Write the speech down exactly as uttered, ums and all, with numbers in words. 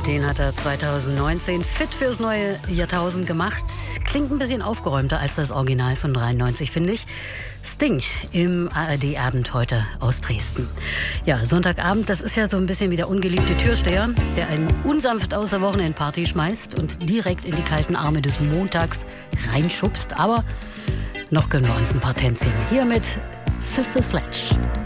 Den hat er zweitausendneunzehn fit fürs neue Jahrtausend gemacht. Klingt ein bisschen aufgeräumter als das Original von dreiundneunzig, finde ich. Sting im A R D-Abend heute aus Dresden. Ja, Sonntagabend, das ist ja so ein bisschen wie der ungeliebte Türsteher, der einen unsanft aus der Wochenendparty schmeißt und direkt in die kalten Arme des Montags reinschubst. Aber noch gönnen wir uns ein paar Tänzchen. Hier mit Sister Sledge.